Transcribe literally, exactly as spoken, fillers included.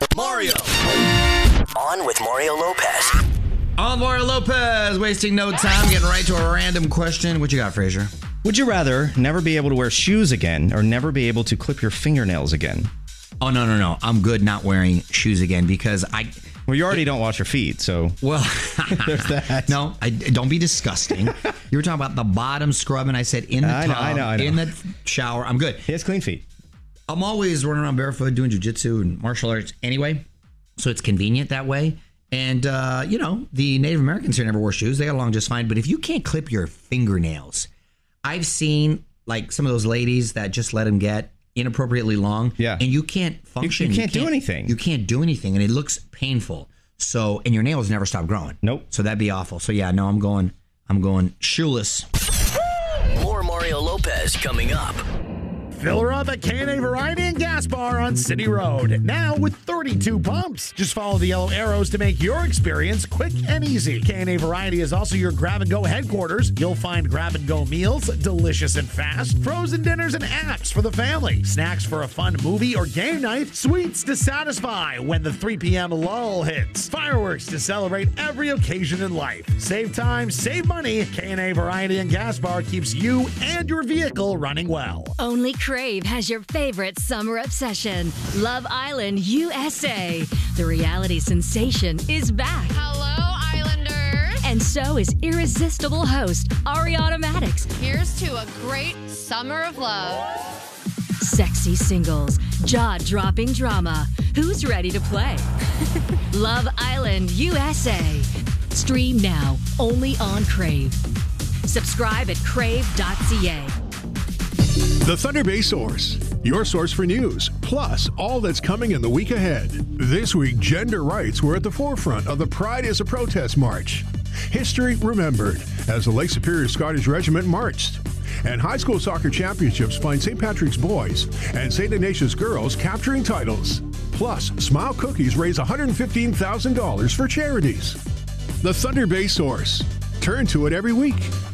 Mario. On with Mario Lopez. On Mario Lopez, wasting no time, getting right to a random question. What you got, Frazier? Would you rather never be able to wear shoes again or never be able to clip your fingernails again? Oh, no, no, no. I'm good not wearing shoes again because I... Well, you already don't wash your feet, so... Well, there's that. No, I, don't be disgusting. You were talking about the bottom scrub, and I said in the I tub, know, I know, I know. in the shower. I'm good. He has clean feet. I'm always running around barefoot doing jiu-jitsu and martial arts anyway, so it's convenient that way. And, uh, you know, the Native Americans here never wore shoes. They got along just fine. But if you can't clip your fingernails, I've seen, like, some of those ladies that just let them get inappropriately long. Yeah. And you can't function. You, you, can't you can't do anything. You can't do anything, and it looks painful. So, and your nails never stop growing. Nope. So that'd be awful. So, yeah, no, I'm going, I'm going shoeless. More Mario Lopez coming up. Fill her up at K and A Variety and Gas Bar on City Road. Now with thirty-two pumps. Just follow the yellow arrows to make your experience quick and easy. K and A Variety is also your grab-and-go headquarters. You'll find grab-and-go meals, delicious and fast, frozen dinners and apps for the family, snacks for a fun movie or game night, sweets to satisfy when the three p.m. lull hits, fireworks to celebrate every occasion in life. Save time, save money. K and A Variety and Gas Bar keeps you and your vehicle running well. Only Crave has your favorite summer obsession, Love Island U S A. The reality sensation is back. Hello, Islanders. And so is irresistible host Ariana Maddox. Here's to a great summer of love. Sexy singles, jaw-dropping drama. Who's ready to play? Love Island U S A. Stream now, only on Crave. Subscribe at crave dot c a. The Thunder Bay Source, your source for news, plus all that's coming in the week ahead. This week, gender rights were at the forefront of the Pride is a Protest March. History remembered as the Lake Superior Scottish Regiment marched. And high school soccer championships find Saint Patrick's boys and Saint Ignatius girls capturing titles. Plus, Smile Cookies raise one hundred fifteen thousand dollars for charities. The Thunder Bay Source. Turn to it every week.